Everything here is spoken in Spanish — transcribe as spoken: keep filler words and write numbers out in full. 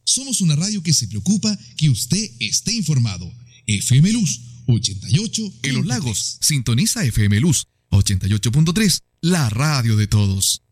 Somos una radio que se preocupa que usted esté informado. F M Luz ochenta y ocho. En Los Lagos, sintoniza F M Luz ochenta y ocho punto tres, la radio de todos.